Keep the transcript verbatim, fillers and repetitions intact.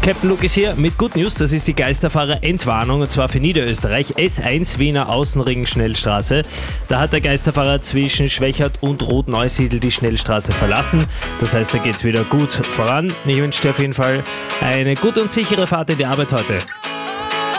Captain Luke ist hier mit Good News. Das ist die Geisterfahrer-Entwarnung und zwar für Niederösterreich. S eins Wiener Außenring-Schnellstraße. Da hat der Geisterfahrer zwischen Schwächert und Rot-Neusiedl die Schnellstraße verlassen. Das heißt, da geht's wieder gut voran. Ich wünsche dir auf jeden Fall eine gute und sichere Fahrt in die Arbeit heute.